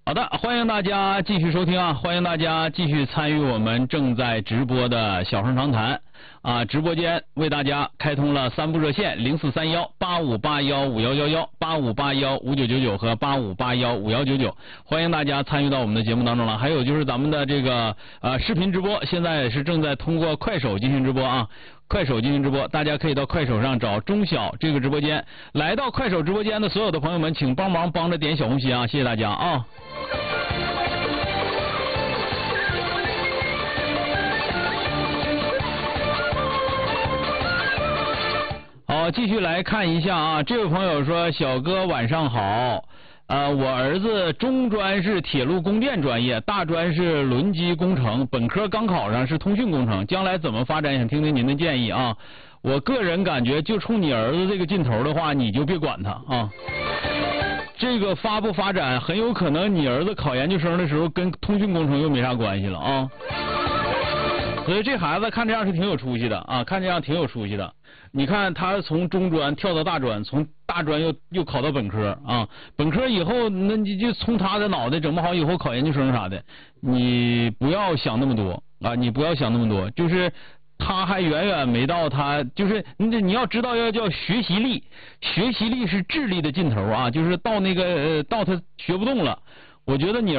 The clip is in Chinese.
好的，欢迎大家继续收听啊！欢迎大家继续参与我们正在直播的小声长谈啊！直播间为大家开通了3部热线：043185815111、85815999和85815199，欢迎大家参与到我们的节目当中了。还有就是咱们的这个视频直播，现在是正在通过快手进行直播啊！快手进行直播，大家可以到快手上找中小这个直播间。来到快手直播间的所有的朋友们，请帮着点小红心啊！谢谢大家啊！好，继续来看一下啊，这位朋友说：“小哥晚上好，我儿子中专是铁路供电专业，大专是轮机工程，本科刚考上是通讯工程，将来怎么发展？想听听您的建议啊。我个人感觉，就冲你儿子这个劲头的话，你就别管他啊。这个发不发展，很有可能你儿子考研究生的时候跟通讯工程又没啥关系了啊。所以这孩子看这样是挺有出息的啊，看这样挺有出息的。你看他从中专跳到大专，从大专又考到本科啊，本科以后那你就从他的脑袋整不好以后考研究生啥的，你不要想那么多啊，你不要想那么多，就是他还远远没到他，就是你要知道要叫学习力，学习力是智力的尽头啊，就是到那个到他学不动了。我觉得你